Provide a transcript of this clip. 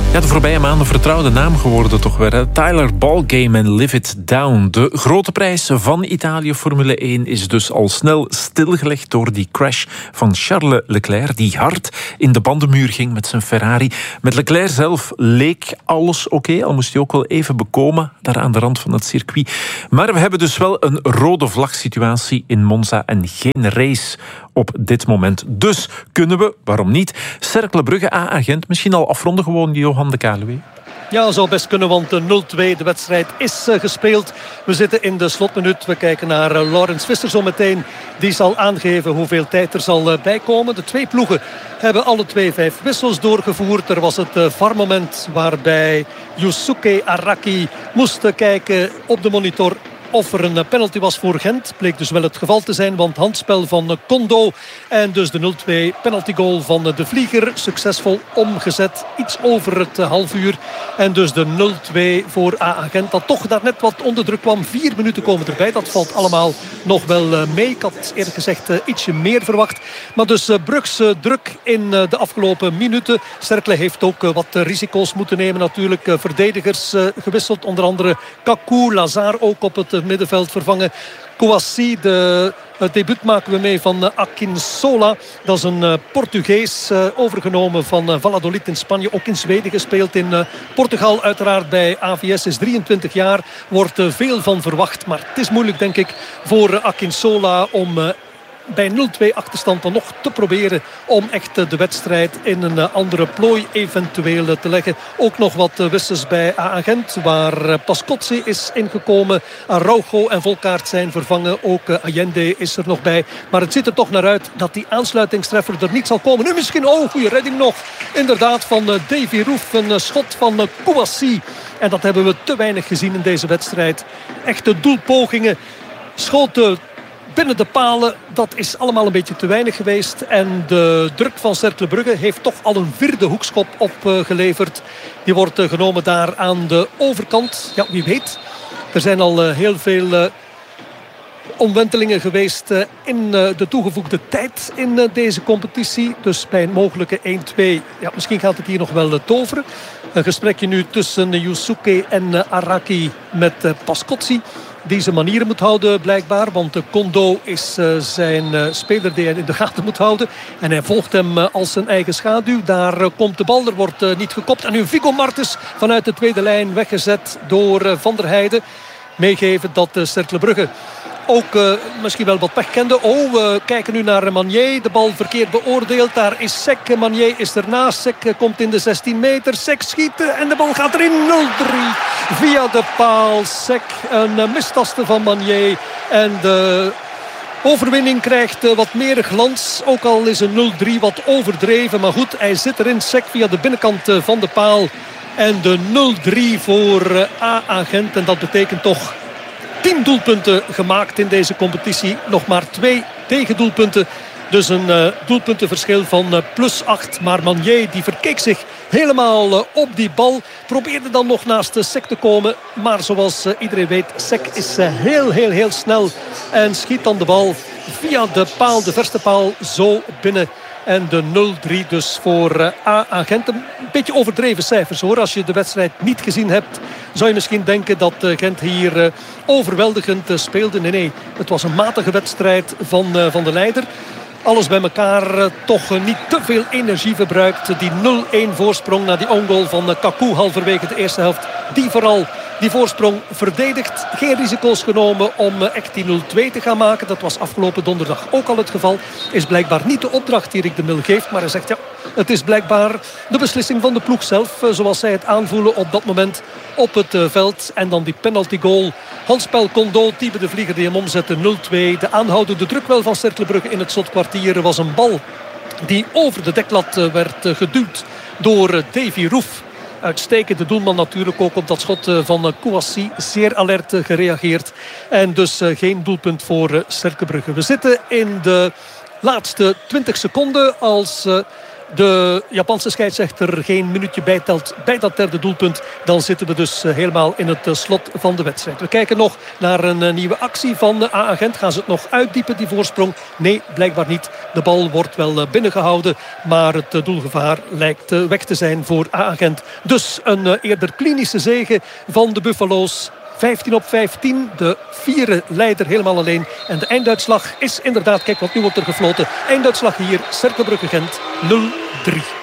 Ja, de voorbije maanden vertrouwde naam geworden toch weer. Hè? Tyler Ballgame en Live It Down. De grote prijs van Italië Formule 1 is dus al snel stilgelegd door die crash van Charles Leclerc, die hard in de bandenmuur ging met zijn Ferrari. Met Leclerc zelf leek alles oké, al moest hij ook wel even bekomen daar aan de rand van het circuit. Maar we hebben dus wel een rode vlag-situatie in Monza en geen race op dit moment. Dus kunnen we, waarom niet, Cercle Brugge A-agent misschien al afronden, gewoon Johan de Kaluwe? Ja, zou best kunnen, want 0-2, de wedstrijd is gespeeld. We zitten in de slotminuut. We kijken naar Laurens Visser zo meteen. Die zal aangeven hoeveel tijd er zal bijkomen. De twee ploegen hebben alle 5 wissels doorgevoerd. Er was het VAR-moment waarbij Yusuke Araki moest kijken op de monitor of er een penalty was voor Gent. Bleek dus wel het geval te zijn, want handspel van Kondo. En dus de 0-2 penalty goal van de Vlieger. Succesvol omgezet, iets over het half uur. En dus de 0-2 voor AA Gent. Dat toch daar net wat onder druk kwam. 4 minuten komen erbij. Dat valt allemaal nog wel mee. Ik had eerlijk gezegd ietsje meer verwacht. Maar dus Brugs druk in de afgelopen minuten. Cercle heeft ook wat risico's moeten nemen natuurlijk. Verdedigers gewisseld. Onder andere Kaku, Lazar ook op het middenveld vervangen. Kouassi, het debuut maken we mee van Akinsola. Dat is een Portugees, overgenomen van Valladolid in Spanje. Ook in Zweden gespeeld, in Portugal uiteraard bij AVS. Is 23 jaar, wordt veel van verwacht. Maar het is moeilijk, denk ik, voor Akinsola om bij 0-2 achterstand dan nog te proberen om echt de wedstrijd in een andere plooi eventueel te leggen. Ook nog wat wissels bij AA Gent, waar Pascozzi is ingekomen. Araujo en Volkaert zijn vervangen. Ook Allende is er nog bij. Maar het ziet er toch naar uit dat die aansluitingstreffer er niet zal komen. Nu misschien, goede redding nog. Inderdaad van Davy Roef, een schot van Kouassi. En dat hebben we te weinig gezien in deze wedstrijd. Echte doelpogingen, schoten binnen de palen, dat is allemaal een beetje te weinig geweest. En de druk van Cercle Brugge heeft toch al een 4e hoekschop opgeleverd. Die wordt genomen daar aan de overkant. Ja, wie weet. Er zijn al heel veel omwentelingen geweest in de toegevoegde tijd in deze competitie. Dus bij een mogelijke 1-2, ja, misschien gaat het hier nog wel toveren. Een gesprekje nu tussen Yusuke en Araki met Pascozzi. Die zijn manieren moet houden blijkbaar. Want Kondo is zijn speler die hij in de gaten moet houden. En hij volgt hem als zijn eigen schaduw. Daar komt de bal, er wordt niet gekopt. En nu Viggo Martens vanuit de tweede lijn weggezet door Van der Heijden. Meegeven dat Cercle Brugge ook misschien wel wat pech kende. We kijken nu naar Manier. De bal verkeerd beoordeeld. Daar is Sek. Manier is ernaast. Sek komt in de 16 meter. Sek schiet en de bal gaat erin. 0-3 via de paal. Sek, een mistaste van Manier. En de overwinning krijgt wat meer glans. Ook al is een 0-3 wat overdreven. Maar goed, hij zit erin. Sek via de binnenkant van de paal. En de 0-3 voor AA Gent. En dat betekent toch 10 doelpunten gemaakt in deze competitie. Nog maar 2 tegendoelpunten. Dus een doelpuntenverschil van +8. Maar Manier die verkeek zich helemaal op die bal. Probeerde dan nog naast Sek te komen. Maar zoals iedereen weet, Sek is heel snel. En schiet dan de bal via de paal, de verste paal, zo binnen. En de 0-3 dus voor AA Gent. Een beetje overdreven cijfers hoor. Als je de wedstrijd niet gezien hebt, zou je misschien denken dat Gent hier overweldigend speelde. Nee, het was een matige wedstrijd van de leider. Alles bij elkaar toch niet te veel energie verbruikt. Die 0-1 voorsprong na die own goal van Kaku halverwege de eerste helft. Die vooral die voorsprong verdedigt. Geen risico's genomen om echt die 0-2 te gaan maken. Dat was afgelopen donderdag ook al het geval. Is blijkbaar niet de opdracht die Rick de Mil geeft. Maar hij zegt ja, het is blijkbaar de beslissing van de ploeg zelf. Zoals zij het aanvoelen op dat moment op het veld. En dan die penalty goal. Handspel Kondo, Thiebe de Vlieger die hem omzette 0-2. De aanhoudende druk wel van Cercle Brugge in het slotkwartier was een bal die over de deklat werd geduwd door Davy Roef. Uitstekende doelman natuurlijk ook op dat schot van Kouassi. Zeer alert gereageerd. En dus geen doelpunt voor Cercle Brugge. We zitten in de laatste 20 seconden als de Japanse scheidsrechter geen minuutje bijtelt bij dat derde doelpunt, dan zitten we dus helemaal in het slot van de wedstrijd. We kijken nog naar een nieuwe actie van A-agent. Gaan ze het nog uitdiepen, die voorsprong? Nee, blijkbaar niet. De bal wordt wel binnengehouden, maar het doelgevaar lijkt weg te zijn voor A-agent. Dus een eerder klinische zege van de Buffalo's. 15-15, de vierde leider helemaal alleen. En de einduitslag is inderdaad, kijk wat nu wordt er gefloten. Einduitslag hier, Cercle Brugge-Gent 0-3.